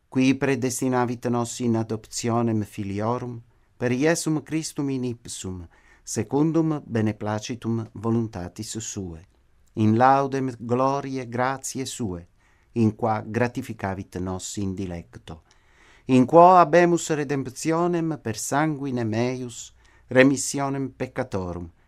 qui predestinavit nos in adoptionem filiorum, per Iesum Christum in ipsum, secundum beneplacitum voluntatis sue, in laudem gloriae gratiae sue, in qua gratificavit nos in dilecto, in quo habemus redemptionem per sanguine meius, remissionem peccatorum,